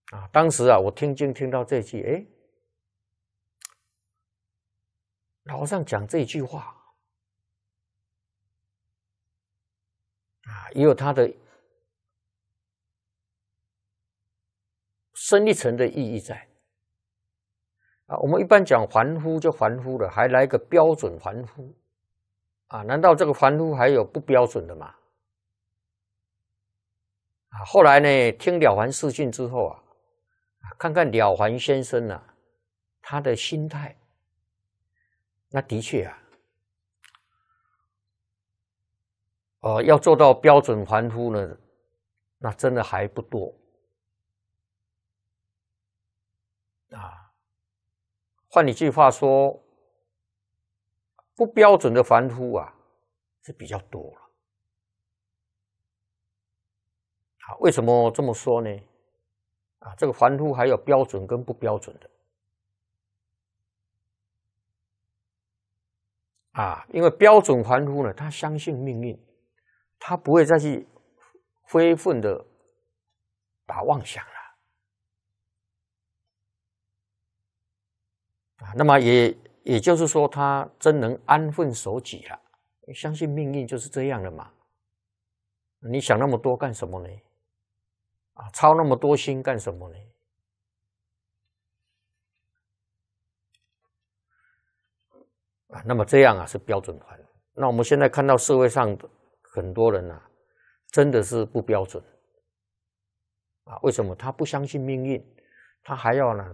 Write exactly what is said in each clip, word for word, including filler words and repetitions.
啊，当时啊，我听经听到这句，哎，老和尚讲这句话啊，也有他的深一层的意义在啊。我们一般讲凡夫就凡夫了，还来个标准凡夫啊？难道这个凡夫还有不标准的吗？啊，后来呢，听了凡四训之后啊，看看了凡先生啊，他的心态，那的确啊，呃，要做到标准凡夫呢，那真的还不多啊。换一句话说，不标准的凡夫啊，是比较多了。啊，为什么这么说呢？啊，这个凡夫还有标准跟不标准的。啊，因为标准凡夫呢，他相信命运，他不会再去非分的打妄想了。啊，那么也也就是说，他真能安分守己了。相信命运就是这样的嘛。你想那么多干什么呢？啊，操那么多心干什么呢？啊，那么这样啊是标准凡。那我们现在看到社会上的很多人啊，真的是不标准啊。为什么？他不相信命运，他还要呢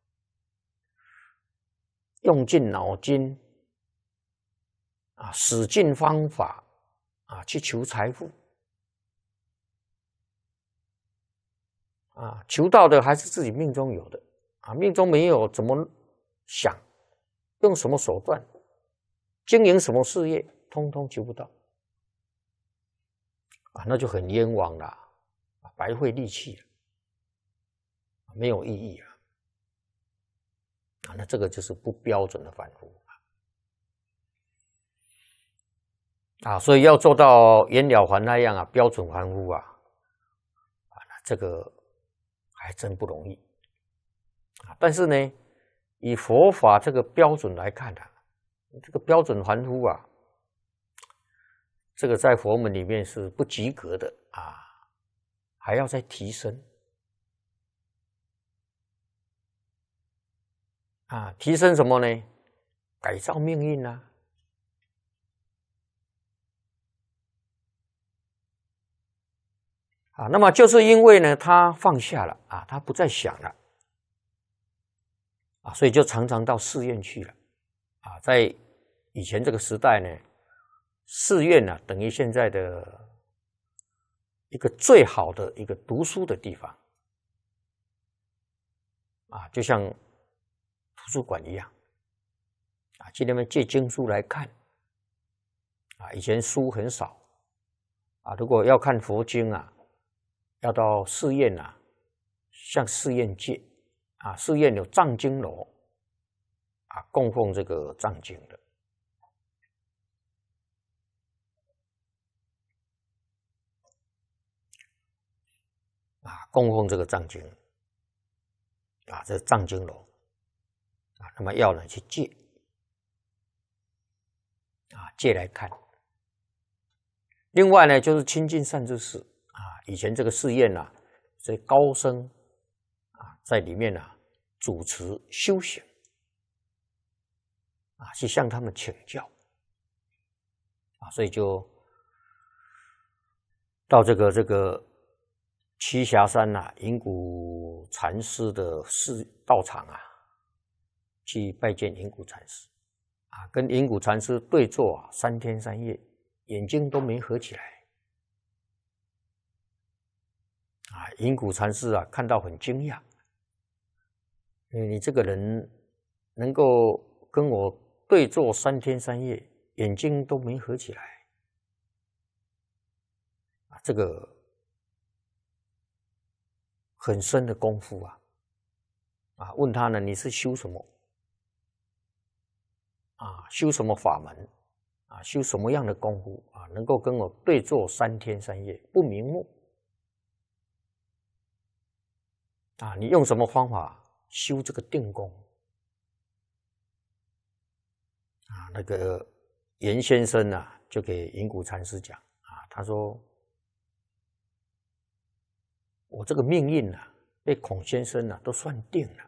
用尽脑筋啊，使尽方法啊去求财富啊，求到的还是自己命中有的啊，命中没有怎么想，用什么手段经营什么事业，通通求不到啊，那就很冤枉了，白费力气了，没有意义啊。啊，那这个就是不标准的凡夫啊，所以要做到袁了凡那样啊，标准凡夫啊，啊，这个还真不容易啊。但是呢，以佛法这个标准来看啊，这个标准凡夫啊，这个在佛门里面是不及格的啊，还要再提升啊，提升什么呢？改造命运啊。啊，那么就是因为呢，他放下了啊，他不再想了啊，所以就常常到寺院去了啊。在以前这个时代呢，寺院呢、啊，等于现在的一个最好的一个读书的地方啊，就像图书馆一样啊，去那边借经书来看啊。以前书很少啊，如果要看佛经啊，要到寺院啊，向寺院借啊，寺院有藏经楼啊，供奉这个藏经的啊，供奉这个藏经啊，这藏经楼啊，那么要呢去借啊，借来看。另外呢，就是亲近善知识啊，以前这个寺院啊，这高僧啊，在里面啊主持修行啊，去向他们请教啊，所以就到这个这个栖霞山呐、啊，银谷禅师的寺道场啊，去拜见银谷禅师啊，跟银谷禅师对坐啊，三天三夜，眼睛都没合起来啊。银谷禅师啊，看到很惊讶，你这个人能够跟我对坐三天三夜，眼睛都没合起来啊，这个很深的功夫啊！啊，问他呢，你是修什么？啊，修什么法门？啊，修什么样的功夫啊？能够跟我对坐三天三夜不瞑目？ 啊，你用什么方法修这个定功？啊，那个严先生啊，就给云谷禅师讲啊，他说：“我这个命运啊，被孔先生啊都算定了，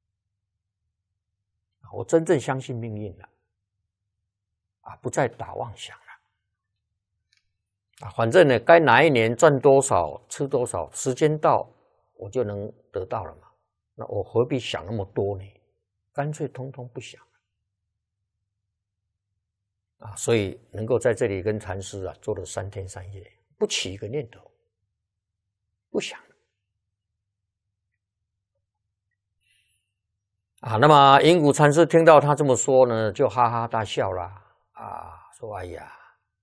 我真正相信命运了，啊，不再打妄想了。啊，反正呢，该哪一年赚多少吃多少，时间到我就能得到了嘛。那我何必想那么多呢？干脆通通不想。”啊，所以能够在这里跟禅师啊做了三天三夜，不起一个念头，不想啊。那么云谷禅师听到他这么说呢，就哈哈大笑啦，啊，说：“哎呀，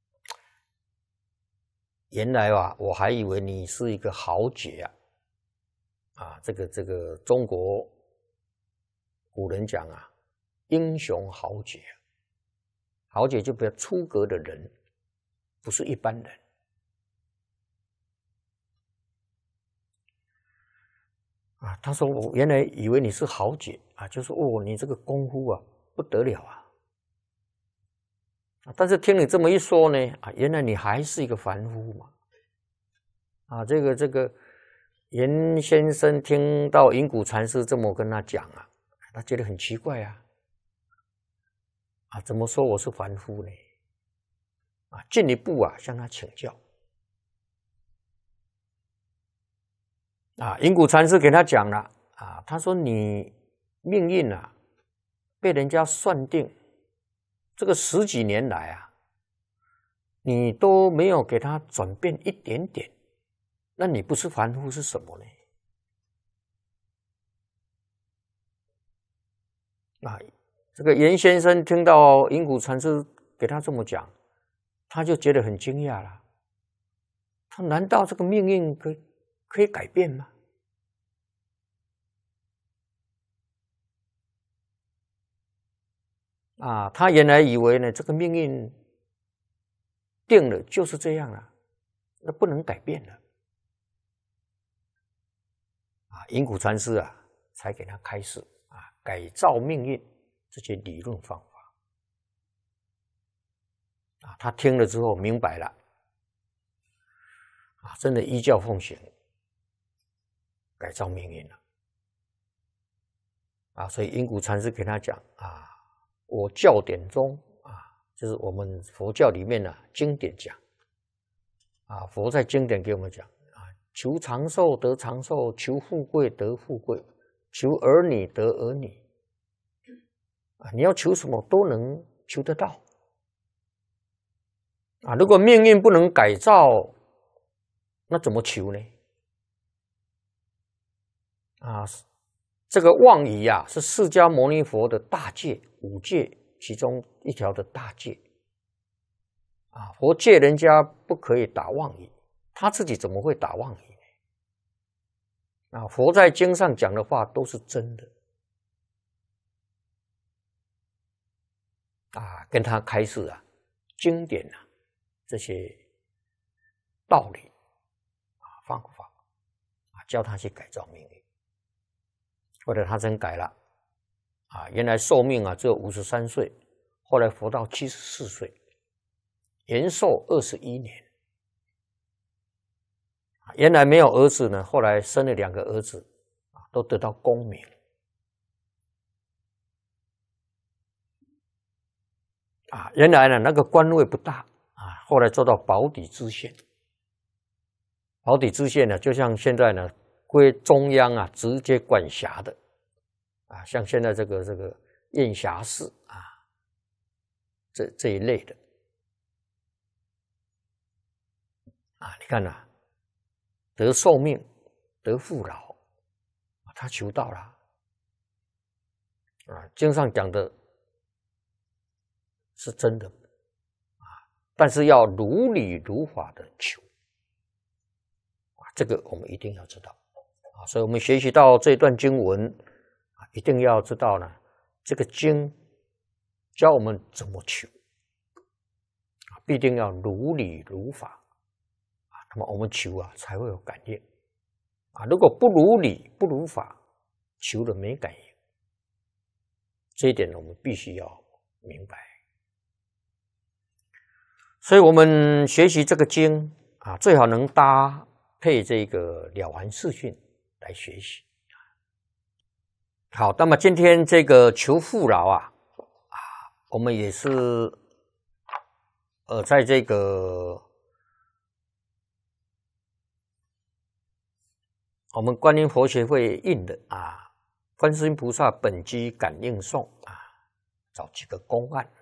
原来啊，我还以为你是一个豪杰啊，啊，这个这个中国古人讲啊，英雄豪杰。”豪杰就比较出格的人，不是一般人啊。他说：“我原来以为你是豪杰啊，就说哦，你这个功夫啊不得了啊。但是听你这么一说呢，啊，原来你还是一个凡夫嘛。啊，这个这个严先生听到云谷禅师这么跟他讲啊，他觉得很奇怪啊。啊，怎么说我是凡夫呢？”啊，进一步啊向他请教。啊，云谷禅师给他讲了啊，他说：“你命运啊被人家算定，这个十几年来啊，你都没有给他转变一点点，那你不是凡夫是什么呢？”啊，这个严先生听到云谷禅师给他这么讲，他就觉得很惊讶了。他难道这个命运可以可以改变吗？啊，他原来以为呢，这个命运定了就是这样了，那不能改变了。啊，云谷禅师啊，才给他开示啊，改造命运这些理论方法。啊，他听了之后明白了，啊，真的依教奉行，改造命运了。啊，所以云谷禅师给他讲啊，我教典中啊，就是我们佛教里面呢、啊、经典讲，啊，佛在经典给我们讲啊，求长寿得长寿，求富贵得富贵，求儿女得儿女。啊，你要求什么都能求得到。啊，如果命运不能改造，那怎么求呢？啊，这个妄语啊，是释迦牟尼佛的大戒，五戒其中一条的大戒。啊，佛戒人家不可以打妄语，他自己怎么会打妄语呢？啊，佛在经上讲的话都是真的。啊，跟他开示啊，经典啊，这些道理啊，方法啊，教他去改造命运。或者他真改了啊，原来寿命啊只有五十三岁，后来活到七十四岁，延寿二十一年。原来没有儿子呢，后来生了两个儿子啊，都得到功名。啊，原来呢那个官位不大啊，后来做到保底知县。保底知县呢，就像现在呢归中央啊直接管辖的啊，像现在这个这个县辖市啊，这这一类的啊，你看呐、啊，得寿命，得富饶，他求到了啊，经上讲的是真的啊，但是要如理如法的求啊，这个我们一定要知道啊，所以我们学习到这段经文啊，一定要知道呢，这个经教我们怎么求啊，必定要如理如法啊，那么我们求啊才会有感应啊，如果不如理不如法，求了没感应，这一点我们必须要明白。所以我们学习这个经啊，最好能搭配这个《了凡四训》来学习。好，那么今天这个求富饶啊，啊，我们也是呃，在这个我们观音佛学会印的啊，观世音菩萨本机感应颂啊，找几个公案